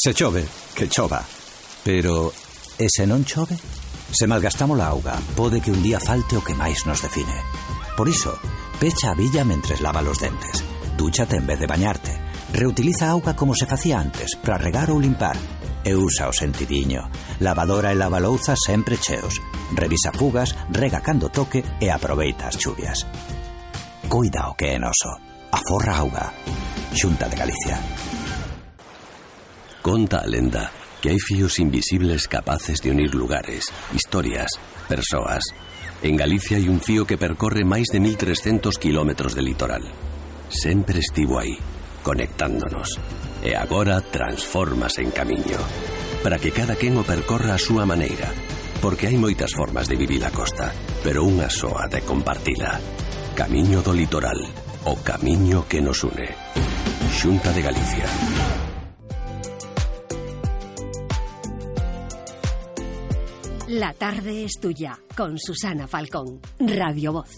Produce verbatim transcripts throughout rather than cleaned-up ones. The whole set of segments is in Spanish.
Se chove, que chova. Pero, e se non chove? Se malgastamos a auga, pode que un día falte o que máis nos define. Por iso, pecha a billa mentres lava os dentes. Dúchate en vez de bañarte. Reutiliza a auga como se facía antes, para regar ou limpar. E usa o sentidiño. Lavadora e lavalouzas sempre cheos. Revisa fugas, rega cando toque e aproveita as chuvias. Cuida o que é noso. Aforra auga. Xunta de Galicia. Conta a lenda que hai fíos invisibles capaces de unir lugares, historias, persoas. En Galicia hai un fío que percorre máis de mil trescentos kilómetros de litoral. Sempre estivo aí, conectándonos. E agora transfórmase en camiño, para que cada quen o percorra a súa maneira. Porque hai moitas formas de vivir a costa, pero unha soa de compartila. Camiño do litoral, o camiño que nos une. Xunta de Galicia. La tarde es tuya, con Susana Falcón, Radio Voz.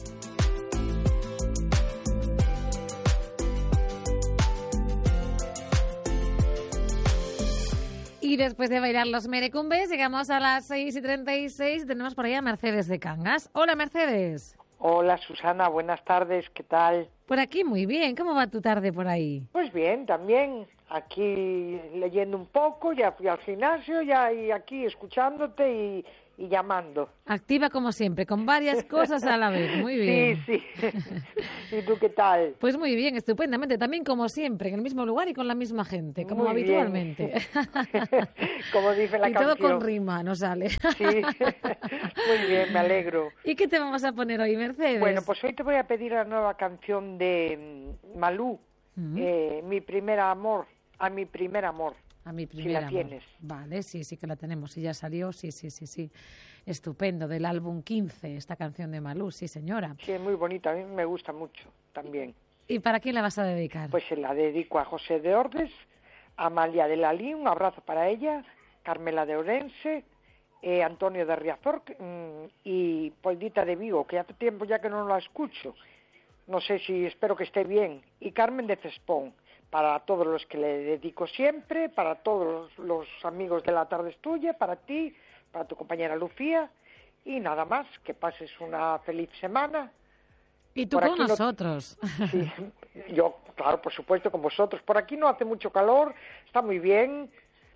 Y después de bailar los merecumbes, llegamos a las seis y treinta y seis. Tenemos por ahí a Mercedes de Cangas. Hola, Mercedes. Hola, Susana. Buenas tardes. ¿Qué tal? Por aquí muy bien. ¿Cómo va tu tarde por ahí? Pues bien, también. Aquí leyendo un poco, ya fui al gimnasio, ya y aquí escuchándote y, y llamando. Activa como siempre, con varias cosas a la vez. Muy bien. Sí, sí. ¿Y tú qué tal? Pues muy bien, estupendamente. También como siempre, en el mismo lugar y con la misma gente, como muy habitualmente. Como dice la y canción. Y todo con rima, no sale. Sí. Muy bien, me alegro. ¿Y qué te vamos a poner hoy, Mercedes? Bueno, pues hoy te voy a pedir la nueva canción de Malú, uh-huh. eh, Mi primer amor. A mi primer amor. A mi primer si la amor. Tienes. Vale, sí, sí que la tenemos. Si ya salió, sí, sí, sí, sí. Estupendo, del álbum quince, esta canción de Malú, sí, señora. Sí, es muy bonita, a mí me gusta mucho también. ¿Y para quién la vas a dedicar? Pues se la dedico a José de Ordes, a Amalia de Lalín, un abrazo para ella, Carmela de Orense, eh, Antonio de Riazor mmm, y Poldita de Vigo, que hace tiempo ya que no la escucho. No sé si, espero que esté bien. Y Carmen de Cespón. Para todos los que le dedico siempre, para todos los, los amigos de La Tarde es Tuya, para ti, para tu compañera Lucía, y nada más, que pases una feliz semana. Y tú por con nosotros. No... Sí, yo, claro, por supuesto, con vosotros. Por aquí no hace mucho calor, está muy bien.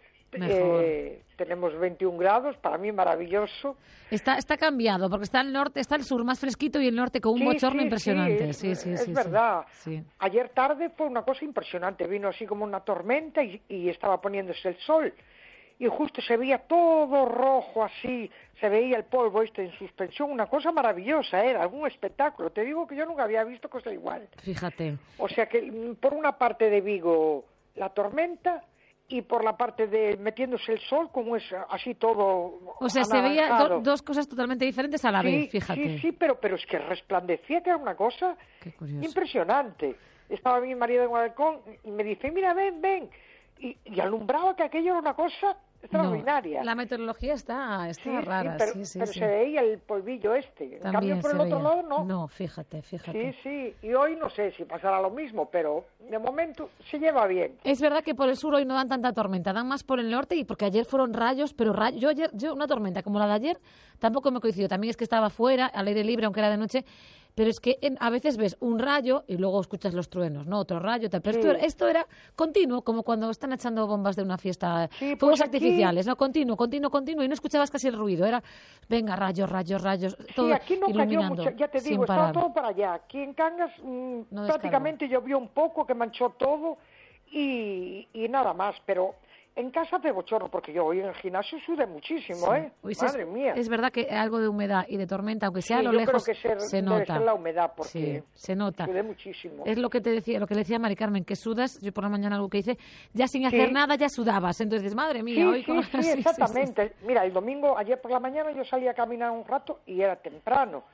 Eh, tenemos veintiún grados, para mí maravilloso. Está está cambiado, porque está el norte, está el sur más fresquito y el norte con un sí, bochorno sí, impresionante. Sí, sí, sí, es sí, verdad. Sí. Ayer tarde fue una cosa impresionante, vino así como una tormenta y, y estaba poniéndose el sol. Y justo se veía todo rojo así, se veía el polvo este en suspensión, una cosa maravillosa, era un espectáculo. Te digo que yo nunca había visto cosa igual. Fíjate. O sea que por una parte de Vigo la tormenta y por la parte de metiéndose el sol, como es así todo o sea, se veía do, dos cosas totalmente diferentes a la sí, vez, fíjate. Sí, sí, pero, pero es que resplandecía, que era una cosa impresionante. Estaba mi marido en el balcón y me dice, mira, ven, ven. Y, y alumbraba que aquello era una cosa extraordinaria. No, la meteorología está, está sí, rara, sí, pero, sí, sí, pero sí. se veía el polvillo este. En También cambio, por el otro veía. lado, no. No, fíjate, fíjate. Sí, sí, y hoy no sé si pasará lo mismo, pero de momento se lleva bien. Es verdad que por el sur hoy no dan tanta tormenta, dan más por el norte, y porque ayer fueron rayos, pero rayos, yo ayer, yo una tormenta como la de ayer tampoco me coincidió. También es que estaba fuera, al aire libre, aunque era de noche, pero es que en, a veces ves un rayo y luego escuchas los truenos, ¿no? Otro rayo, tal. Pero sí. esto, esto era continuo, como cuando están echando bombas de una fiesta, sí, fuegos pues artificiales, aquí... ¿no? Continuo, continuo, continuo, y no escuchabas casi el ruido, era, venga, rayos, rayos, rayos, todo sí, aquí no iluminando, cayó mucho, ya te digo, estaba todo para allá. Aquí en Cangas mmm, no prácticamente llovió un poco, que manchó todo, y, y nada más, pero... En casa hace bochorno, porque yo hoy en el gimnasio sudé muchísimo, sí. ¿eh? Uy, Madre es, mía. Es verdad que algo de humedad y de tormenta, aunque sea sí, a lo yo lejos, creo que ser, se debe nota. ser la humedad, porque sí, se nota. Sudé muchísimo. Es lo que te decía, lo que le decía a Mari Carmen, que sudas, yo por la mañana algo que hice, ya sin hacer sí. nada ya sudabas. Entonces dices, madre mía, sí, hoy... Sí, con... sí, sí, exactamente. Sí, sí. Mira, el domingo, ayer por la mañana yo salí a caminar un rato y era temprano.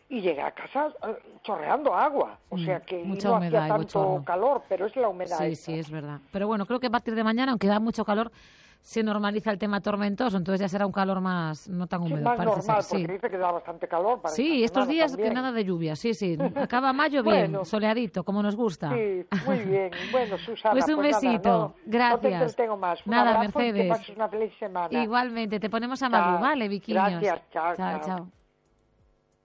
y llegué a casa eh, chorreando agua, o sea que y Mucha no humedad hacía y tanto bochorno. calor, pero es la humedad. Sí, esta. sí, es verdad. Pero bueno, creo que a partir de mañana, aunque da mucho calor, se normaliza el tema tormentoso, entonces ya será un calor más, no tan Sí, húmedo, más parece normal, ser, porque sí. dice que da bastante calor. Para Sí, esta estos semana días también. que nada de lluvia, sí, sí. Acaba mayo bien, Bueno. soleadito, como nos gusta. Sí, muy bien. Bueno, Susana, Pues un nada, besito, no, gracias. No te entretengo más. Un Nada, abrazo y que Mercedes. pases una feliz semana. Igualmente, te ponemos a Chao. Madu, ¿vale, Viquiños? Gracias, chao, Chao, chao. chao.